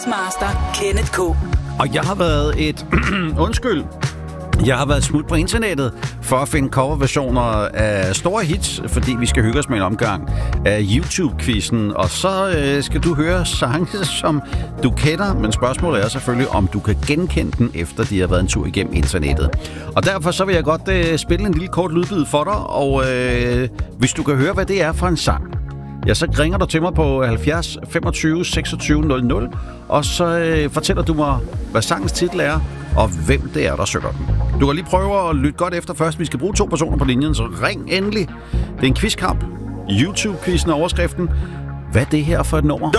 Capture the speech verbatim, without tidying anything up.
Master Kenneth K. Og jeg har været et... Undskyld. Jeg har været smut på internettet for at finde coverversioner af store hits, fordi vi skal hygge os med en omgang af YouTube-quizzen. Og så øh, skal du høre sange, som du kender, men spørgsmålet er selvfølgelig, om du kan genkende den, efter de har været en tur igennem internettet. Og derfor så vil jeg godt øh, spille en lille kort lydbid for dig, og øh, hvis du kan høre, hvad det er for en sang, ja, så ringer du til mig på halvfjerds femogtyve seksogtyve nul nul, og så øh, fortæller du mig, hvad sangens titel er, og hvem det er, der synger den. Du kan lige prøve at lytte godt efter først. Vi skal bruge to personer på linjen, så ring endelig. Det er en quizkamp. YouTube-quizzen er overskriften. Hvad er det her for et nummer?